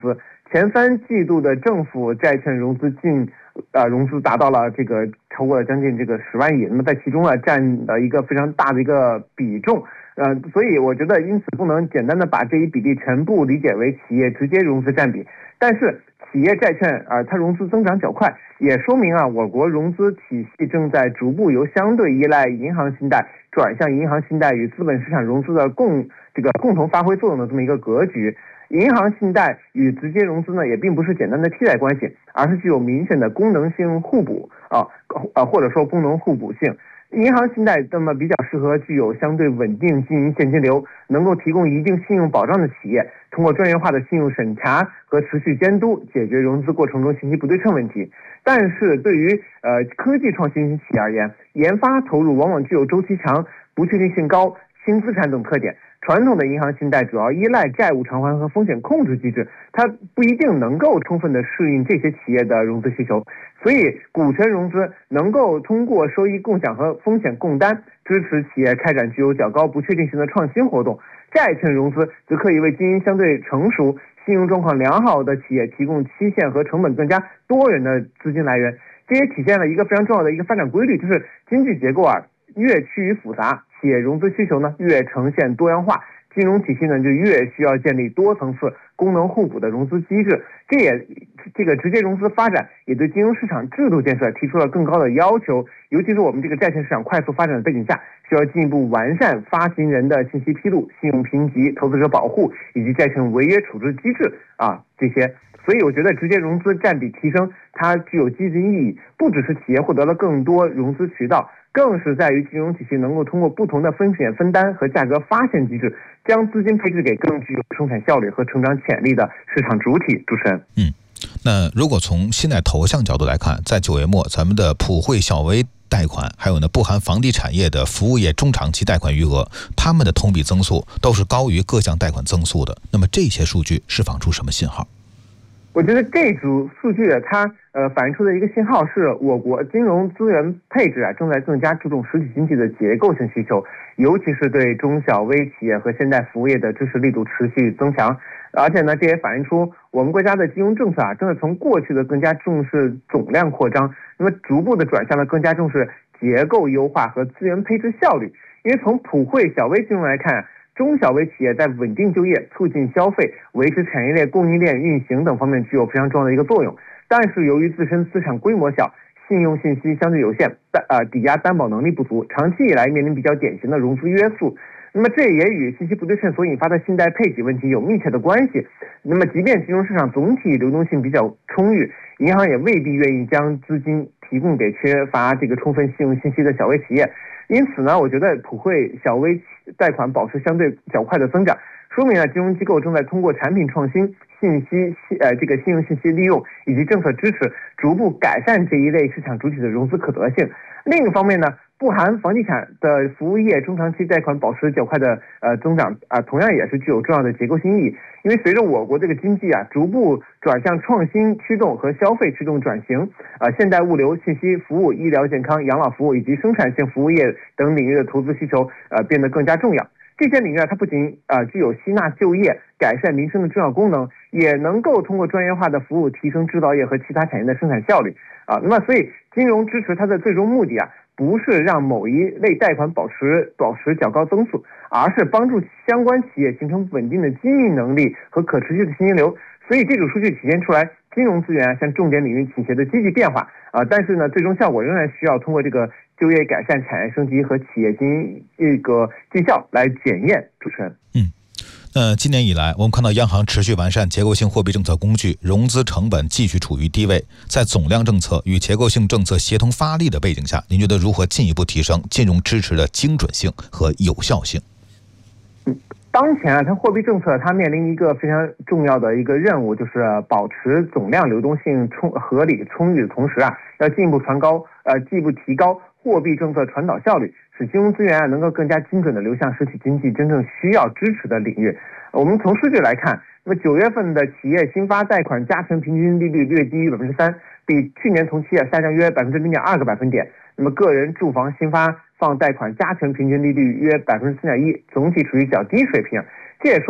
前3季度的政府债券融资融资达到了超过了将近10万亿，那么在其中占了一个非常大的一个比重。所以我觉得因此不能简单的把这一比例全部理解为企业直接融资占比，但是企业债券它融资增长较快，也说明我国融资体系正在逐步由相对依赖银行信贷转向银行信贷与资本市场融资的共同发挥作用的这么一个格局。银行信贷与直接融资呢，也并不是简单的替代关系，而是具有明显的功能性互补或者说功能互补性。银行信贷那么比较适合具有相对稳定经营现金流，能够提供一定信用保障的企业，通过专业化的信用审查和持续监督，解决融资过程中信息不对称问题。但是对于科技创新企业而言，研发投入往往具有周期长、不确定性高、轻资产等特点。传统的银行信贷主要依赖债务偿还和风险控制机制，它不一定能够充分的适应这些企业的融资需求，所以股权融资能够通过收益共享和风险共担，支持企业开展具有较高不确定性的创新活动。债券融资则可以为经营相对成熟、信用状况良好的企业提供期限和成本更加多元的资金来源。这也体现了一个非常重要的一个发展规律，就是经济结构越趋于复杂，企业融资需求呢越呈现多样化，金融体系呢就越需要建立多层次、功能互补的融资机制。这个直接融资发展也对金融市场制度建设提出了更高的要求，尤其是我们这个债券市场快速发展的背景下，需要进一步完善发行人的信息披露、信用评级、投资者保护以及债券违约处置机制这些。所以我觉得直接融资占比提升，它具有积极意义，不只是企业获得了更多融资渠道，更是在于金融体系能够通过不同的风险分担和价格发现机制，将资金配置给更具有生产效率和成长潜力的市场主体。主持人， 那如果从信贷投向角度来看，在9月末，咱们的普惠小微贷款，还有不含房地产业的服务业中长期贷款余额，他们的同比增速都是高于各项贷款增速的。那么这些数据释放出什么信号？ 我觉得这组数据它反映出的一个信号是，我国金融资源配置正在更加注重实体经济的结构性需求，尤其是对中小微企业和现代服务业的支持力度持续增强。而且呢，这也反映出我们国家的金融政策正在从过去的更加重视总量扩张，那么逐步的转向了更加重视结构优化和资源配置效率。因为从普惠小微金融来看，中小微企业在稳定就业、促进消费、维持产业链供应链运行等方面具有非常重要的一个作用。但是由于自身资产规模小、信用信息相对有限、抵押担保能力不足，长期以来面临比较典型的融资约束。那么这也与信息不对称所引发的信贷配给问题有密切的关系。那么即便金融市场总体流动性比较充裕，银行也未必愿意将资金提供给缺乏充分信用信息的小微企业。因此呢，我觉得普惠小微贷款保持相对较快的增长，说明金融机构正在通过产品创新、信用信息利用以及政策支持，逐步改善这一类市场主体的融资可得性。另一方面呢，不含房地产的服务业中长期贷款保持较快的增长同样也是具有重要的结构性意义。因为随着我国这个经济逐步转向创新驱动和消费驱动转型，现代物流、信息服务、医疗健康、养老服务以及生产性服务业等领域的投资需求变得更加重要。这些领域它不仅具有吸纳就业、改善民生的重要功能，也能够通过专业化的服务提升制造业和其他产业的生产效率那么所以金融支持它的最终目的不是让某一类贷款保持较高增速，而是帮助相关企业形成稳定的经营能力和可持续的现金流。所以这种数据体现出来金融资源向重点领域倾斜的积极变化但是呢，最终效果仍然需要通过这个就业改善、产业升级和企业经营绩效来检验。主持人， 今年以来，我们看到央行持续完善结构性货币政策工具，融资成本继续处于低位。在总量政策与结构性政策协同发力的背景下，您觉得如何进一步提升金融支持的精准性和有效性？ 当前它货币政策它面临一个非常重要的一个任务，就是保持总量流动性合理充裕的同时要进一步提高货币政策传导效率，使金融资源能够更加精准地流向实体经济真正需要支持的领域。我们从数据来看，那么9月份的企业新发贷款加权平均利率略低于 3%， 比去年同期下降约 0.2个百分点。那么个人住房新发放贷款加权平均利率约 4.1%， 总体处于较低水平。这也说明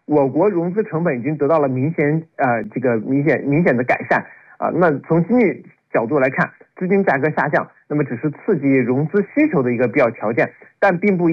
我国融资成本已经得到了明显的改善啊。那从经济角度来看，资金价格下降，那么只是刺激融资需求的一个必要条件，但并不